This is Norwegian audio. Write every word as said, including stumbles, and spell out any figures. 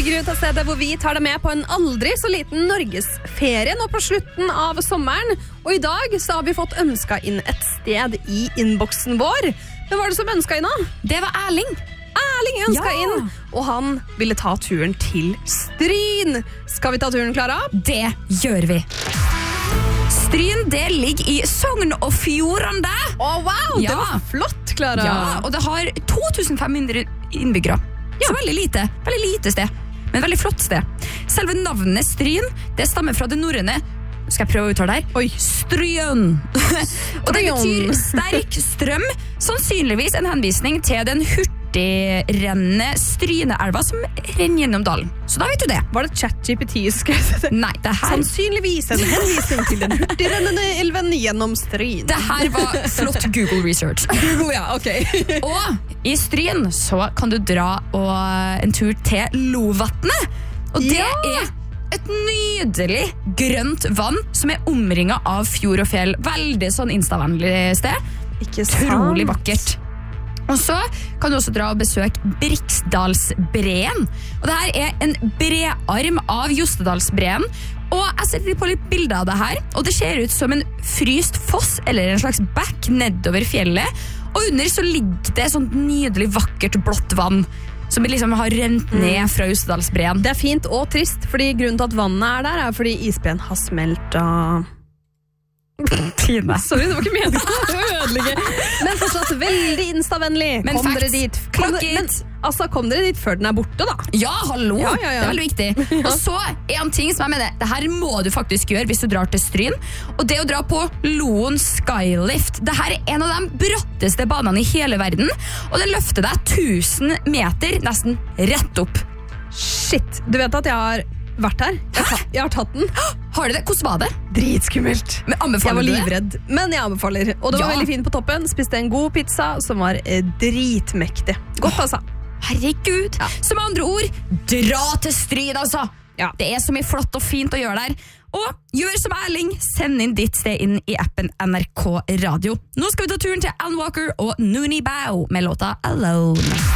ligger ut av stedet hvor vi tar deg med på en aldri så liten Norgesferie nå på slutten av sommeren. Og i dag så har vi fått ønsket inn et sted i innboksen vår. Hvem var det som ønsket inn da? Det var Erling. Erling ønsket Ja. inn, og han ville ta turen til Stryn. Skal vi ta turen, Klara? Det gjør vi. Stryn, det ligger i Sogn og Fjordane. Å, wow, det Ja. var flott, Klara. Ja, og det har to tusen fem hundre innbyggere. Så veldig lite, veldig lite sted, men veldig flott sted. Selve navnet Stryn, det stammer fra det norrøne. Skal jeg prøve å uttale det her? Oi. Stryn. Og det betyr sterk strøm, sannsynligvis en henvisning til den hurtigrennende Stryneelva som renner gjennom dalen. Så da vet du det. Var det ChatGPT skrevet det? Nei, det her, Sannsynligvis en henvisning til den hurtigrennende elven gjennom Stryn. det her var flott Google research. Google, ja, ok. Og i Stryn så kan du dra og en tur til Lovatnet. Og det Ja! er et nydelig grønt vann som er omringet av fjord og fjell. Veldig sånn instavennlig sted. Ikke sant? Utrolig vakkert. Og så kan du også dra og besøke Briksdalsbreen. Og det her er en brearm av Jostedalsbreen. Og jeg ser på litt bilder av det her, og det ser ut som en fryst foss eller en slags bekk nedover fjellet. Og under så ligger det sånt nydelig vakkert blått vann som liksom har rent ned fra Jostedalsbreen. Det er fint og trist, fordi grunnen til at vannet er der, er fordi isbreen har smeltet. Tine. Sorry, det var ikke meningen å ødelegge. Men fortsatt veldig instavennlig. Men Kom facts. dere dit. Kom, Clock dere- men, it. altså, kom dere dit før den er borte, da. Ja, hallo! Ja, ja, ja. Det er veldig viktig. Og så en ting som jeg mener, det her må du faktisk gjøre hvis du drar til Stryn, og det å dra på Loen Skylift. Det her er en av de bratteste banene i hele verden, og det løfter deg tusen meter nesten rett opp. Shit, du vet at jeg har vært her? Jeg, har- jeg har tatt den. Har du det? Hvordan var det? Dritskummelt. Men Jeg anbefaler var du det? livredd, men jeg anbefaler. Og det var Ja. veldig fint på toppen. Spiste en god pizza som var eh, dritmektig. Godt, altså. Herregud. Ja. Som med andre ord, dra til Stryn, altså. Ja. Det er så mye flott og fint å gjøre der. Og gjør som Erling, send inn ditt sted inn i appen N R K Radio. Nå skal vi ta turen til Alan Walker og Noonie Bow med låta Alone.